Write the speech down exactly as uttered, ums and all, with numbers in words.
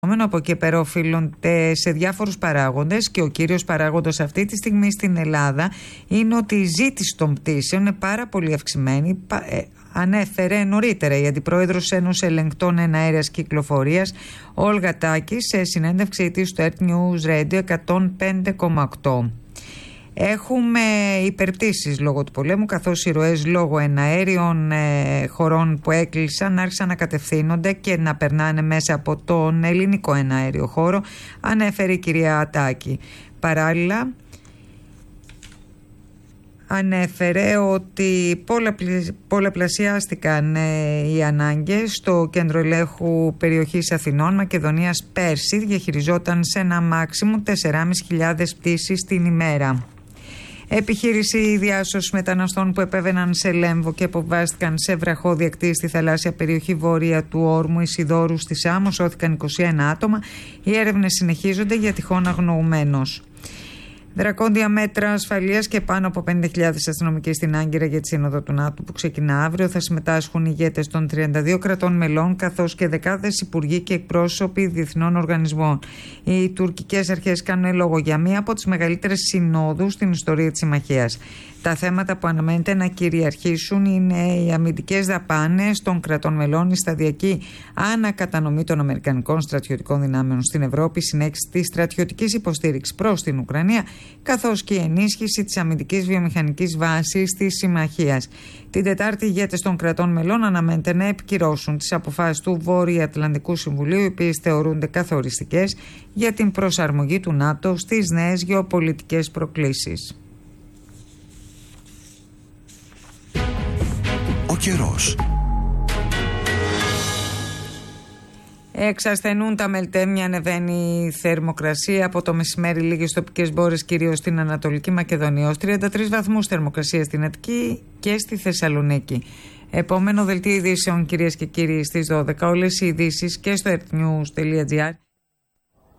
Από εκεί πέρα οφείλονται σε διάφορους παράγοντες και ο κύριος παράγοντας αυτή τη στιγμή στην Ελλάδα είναι ότι η ζήτηση των πτήσεων είναι πάρα πολύ αυξημένη. Ανέφερε νωρίτερα η Αντιπρόεδρος Ένωσης Ελεγκτών Εναέρειας Κυκλοφορίας, Όλγα Τάκη, σε συνέντευξη της στο Earth News Radio εκατόν πέντε κόμμα οκτώ. Έχουμε υπερπτήσεις λόγω του πολέμου, καθώς οι ροές λόγω εναέριων ε, χωρών που έκλεισαν άρχισαν να κατευθύνονται και να περνάνε μέσα από τον ελληνικό εναέριο χώρο, ανέφερε η κυρία Τάκη. Παράλληλα, ανέφερε ότι πολλαπλασιάστηκαν οι ανάγκες στο κέντρο ελέγχου περιοχής Αθηνών Μακεδονίας. Πέρσι διαχειριζόταν σε ένα μάξιμου τέσσερις χιλιάδες πτήσεις την ημέρα. Επιχείρηση διάσωσης μεταναστών που επέβαιναν σε Λέμβο και αποβάστηκαν σε βραχώδη ακτή στη θαλάσσια περιοχή βόρεια του όρμου Ισιδώρου στη Σάμο, σώθηκαν είκοσι ένα άτομα. Οι έρευνες συνεχίζονται για τυχόν αγνοουμένος. Δρακόντια μέτρα ασφαλείας και πάνω από πενήντα χιλιάδες αστυνομικοί στην Άγκυρα για τη Σύνοδο του ΝΑΤΟ που ξεκινά αύριο. Θα συμμετάσχουν ηγέτες των τριάντα δύο κρατών μελών, καθώς και δεκάδες υπουργοί και εκπρόσωποι διεθνών οργανισμών. Οι τουρκικές αρχές κάνουν λόγο για μία από τις μεγαλύτερες συνόδους στην ιστορία της συμμαχίας. Τα θέματα που αναμένεται να κυριαρχήσουν είναι οι αμυντικές δαπάνες των κρατών μελών, η σταδιακή ανακατανομή των αμερικανικών στρατιωτικών δυνάμεων στην Ευρώπη, η συνέχιση της στρατιωτικής υποστήριξης προς την Ουκρανία, καθώς και η ενίσχυση της αμυντικής βιομηχανικής βάσης της συμμαχίας. Την Τετάρτη, οι ηγέτες των κρατών μελών αναμένεται να επικυρώσουν τις αποφάσεις του Βόρειο-Ατλαντικού Συμβουλίου, οι οποίες θεωρούνται καθοριστικές για την προσαρμογή του ΝΑΤΟ στις νέες γεωπολιτικές προκλήσεις. Ο καιρός. Εξασθενούν τα μελτέμια, ανεβαίνει η θερμοκρασία. Από το μεσημέρι λίγες τοπικές μπόρες, κυρίως στην Ανατολική Μακεδονία, ως τριάντα τρεις βαθμούς θερμοκρασία στην Αττική και στη Θεσσαλονίκη. Επόμενο δελτίο ειδήσεων, κυρίες και κύριοι, στις δώδεκα. Όλες οι ειδήσεις και στο earthnews τελεία gr.